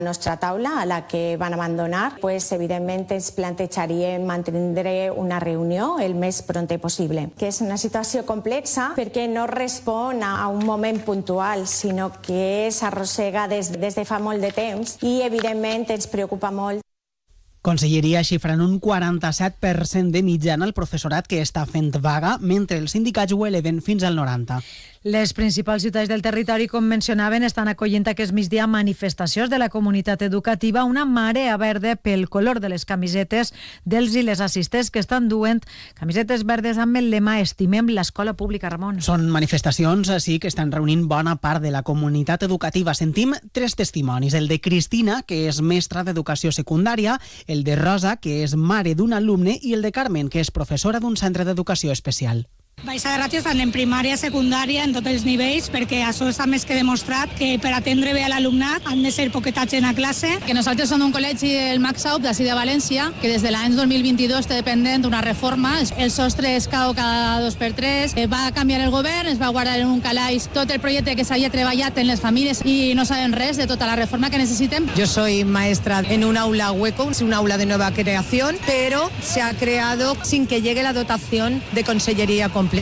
nostra taula a la que van abandonar, evidentment ens plantejaríem mantindre una reunió el més prompte possible. Que és una situació complexa perquè no respon a un moment puntual, sinó que s'arrossega des de fa molt de temps i evidentment ens preocupa molt. Conselleria xifra en un 47% de mitjana el professorat que està fent vaga, mentre els sindicats ho eleven fins al 90%. Les principals ciutats del territori, com mencionaven, estan acollint aquest migdia manifestacions de la comunitat educativa, una marea verda pel color de les camisetes dels i les assistents que estan duent camisetes verdes amb el lema Estimem l'escola pública, Ramon. Són manifestacions, sí, que estan reunint bona part de la comunitat educativa. Sentim 3 testimonis, el de Cristina, que és mestra d'educació secundària, el de Rosa, que és mare d'un alumne, i el de Carmen, que és professora d'un centre d'educació especial. Baixa de ràtios tant en primària, secundària, en tots els nivells, perquè això està més que demostrat que per atendre bé a l'alumnat han de ser poquetats en la classe. Que nosaltres som un col·legi, el Maxaup, d'ací de València, que des de l'any 2022 està dependent d'una reforma. El sostre es cau cada 2x3, va canviar el govern, es va guardar en un calaix tot el projecte que s'havia treballat en les famílies i no saben res de tota la reforma que necessitem. Yo soy maestra en un aula hueco, es un aula de nueva creación, pero se ha creado sin que llegue la dotación de consellería completa.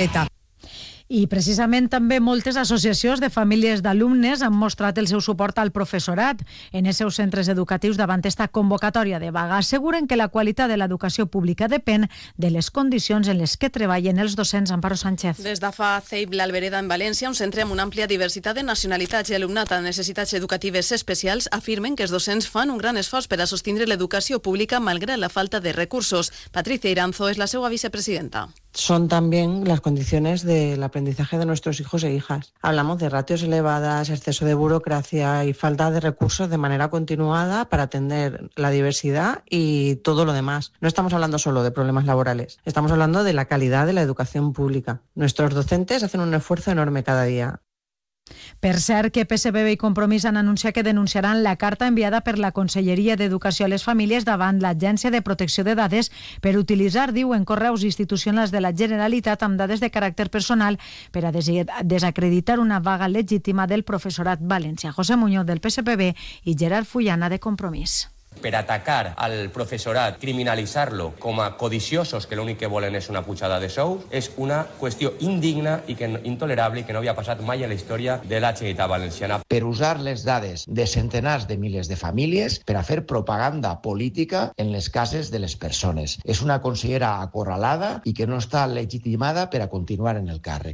I precisament també moltes associacions de famílies d'alumnes han mostrat el seu suport al professorat en els seus centres educatius davant esta convocatòria de vaga. Asseguren que la qualitat de l'educació pública depèn de les condicions en les que treballen els docents. Amparo Sánchez. Des de fa CEIP l'Albereda en València, un centre amb una àmplia diversitat de nacionalitats i alumnat amb necessitats educatives especials, afirmen que els docents fan un gran esforç per a sostindre l'educació pública malgrat la falta de recursos. Patricia Iranzo és la seva vicepresidenta. Son también las condiciones del aprendizaje de nuestros hijos e hijas. Hablamos de ratios elevadas, exceso de burocracia y falta de recursos de manera continuada para atender la diversidad y todo lo demás. No estamos hablando solo de problemas laborales, estamos hablando de la calidad de la educación pública. Nuestros docentes hacen un esfuerzo enorme cada día. Per cert, que PSPB i Compromís han anunciat que denunciaran la carta enviada per la Conselleria d'Educació a les Famílies davant l'Agència de Protecció de Dades per utilitzar, diuen, correus institucionals de la Generalitat amb dades de caràcter personal per a desacreditar una vaga legítima del professorat valencià. José Muñoz, del PSPB, i Gerard Fullana, de Compromís. Per atacar al professorat, criminalitzar-lo com a codiciosos que l'únic que volen és una pujada de sous, és una qüestió indigna i intolerable i que no havia passat mai a la història de la Generalitat Valenciana. Per usar les dades de centenars de milers de famílies per a fer propaganda política en les cases de les persones. És una consellera acorralada i que no està legitimada per a continuar en el càrrec.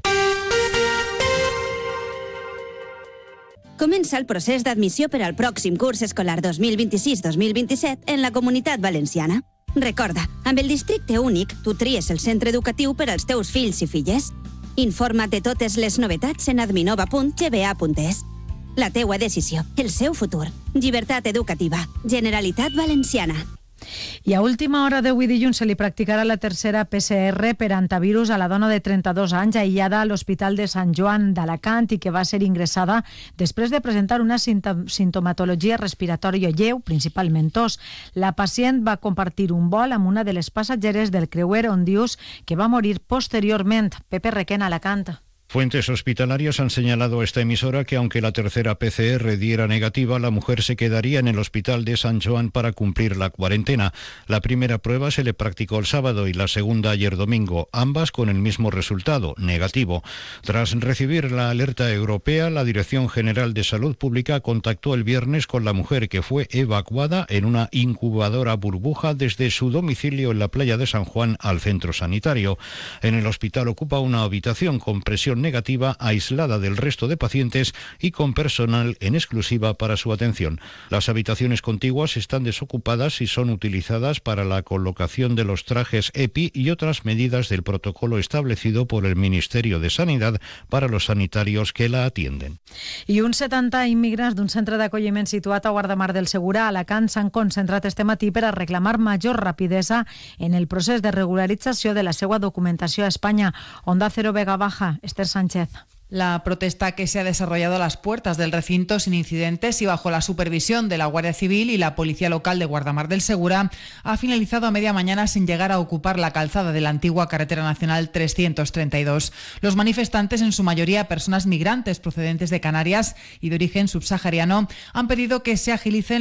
Comença el procés d'admissió per al pròxim curs escolar 2026-2027 en la Comunitat Valenciana. Recorda, amb el districte únic, tu tries el centre educatiu per als teus fills i filles. Informa't de totes les novetats en adminova.gba.es. La teua decisió, el seu futur. Llibertat educativa. Generalitat Valenciana. I a última hora d'avui dilluns se li practicarà la tercera PCR per antivirus a la dona de 32 anys aïllada a l'Hospital de Sant Joan d'Alacant i que va ser ingressada després de presentar una sintomatologia respiratòria lleu, principalment tos. La pacient va compartir un vol amb una de les passatgeres del creuer Ondius que va morir posteriorment. Pepe Requena, Alacant. Fuentes hospitalarias han señalado a esta emisora que aunque la tercera PCR diera negativa, la mujer se quedaría en el hospital de San Joan para cumplir la cuarentena. La primera prueba se le practicó el sábado y la segunda ayer domingo, ambas con el mismo resultado, negativo. Tras recibir la alerta europea, la Dirección General de Salud Pública contactó el viernes con la mujer que fue evacuada en una incubadora burbuja desde su domicilio en la playa de San Juan al centro sanitario. En el hospital ocupa una habitación con presión negativa, aislada del resto de pacientes y con personal en exclusiva para su atención. Las habitaciones contiguas están desocupadas y son utilizadas para la colocación de los trajes EPI y otras medidas del protocolo establecido por el Ministerio de Sanidad para los sanitarios que la atienden. I uns 70 immigrants d'un centre d'acolliment situat a Guardamar del Segura, a Alacant, s'han concentrat este matí per a reclamar major rapidesa en el procés de regularització de la seva documentació a Espanya. Onda Cero Vega Baja, Esther Sánchez. La protesta, que se ha desarrollado a las puertas del recinto sin incidentes y bajo la supervisión de la Guardia Civil y la Policía Local de Guardamar del Segura, ha finalizado a media mañana sin llegar a ocupar la calzada de la antigua carretera nacional 332. Los manifestantes, en su mayoría personas migrantes procedentes de Canarias y de origen subsahariano, han pedido que se agilicen